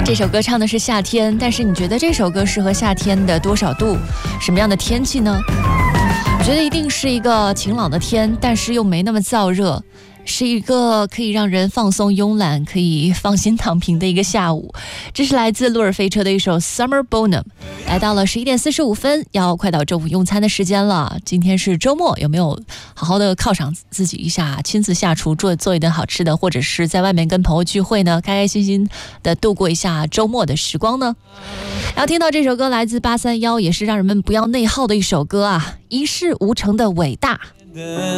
这首歌唱的是夏天，但是你觉得这首歌适合夏天的多少度？什么样的天气呢？我觉得一定是一个晴朗的天，但是又没那么燥热，是一个可以让人放松慵懒，可以放心躺平的一个下午。这是来自路尔飞车的一首 Summer Bonham。 来到了11点45分，要快到周五用餐的时间了。今天是周末，有没有好好的犒赏自己一下，亲自下厨做一顿好吃的，或者是在外面跟朋友聚会呢，开开心心的度过一下周末的时光呢？然后听到这首歌来自831，也是让人们不要内耗的一首歌啊，一事无成的伟大。